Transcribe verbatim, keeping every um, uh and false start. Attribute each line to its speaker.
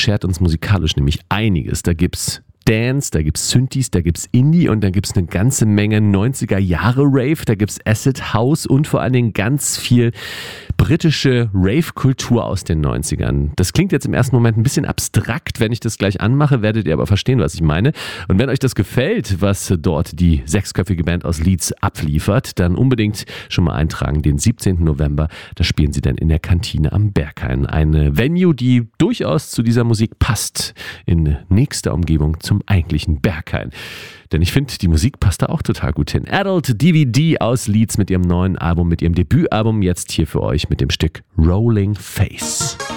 Speaker 1: beschert uns musikalisch nämlich einiges. Da gibt's Dance, da gibt's Synthes, da gibt's Indie und da gibt's eine ganze Menge neunziger Jahre Rave, da gibt's Acid House und vor allen Dingen ganz viel britische Rave-Kultur aus den neunzigern. Das klingt jetzt im ersten Moment ein bisschen abstrakt. Wenn ich das gleich anmache, werdet ihr aber verstehen, was ich meine. Und wenn euch das gefällt, was dort die sechsköpfige Band aus Leeds abliefert, dann unbedingt schon mal eintragen. Den siebzehnten November, da spielen sie dann in der Kantine am Berghain. Eine Venue, die durchaus zu dieser Musik passt, in nächster Umgebung zum eigentlichen Berghain. Denn ich finde, die Musik passt da auch total gut hin. Adult D V D aus Leeds mit ihrem neuen Album, mit ihrem Debütalbum, jetzt hier für euch mit dem Stück Rolling Face.